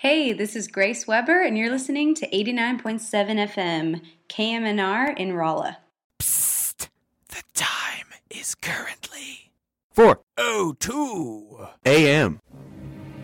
Hey, this is Grace Weber, and you're listening to 89.7 FM, KMNR in Rolla. Psst! The time is currently 4:02 a.m.